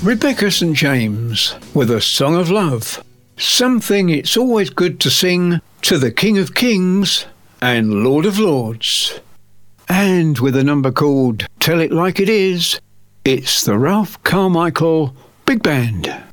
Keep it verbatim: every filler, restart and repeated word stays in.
Rebecca Saint James with a song of love. Something it's always good to sing to the King of Kings and Lord of Lords. And with a number called Tell It Like It Is, it's the Ralph Carmichael Big Band.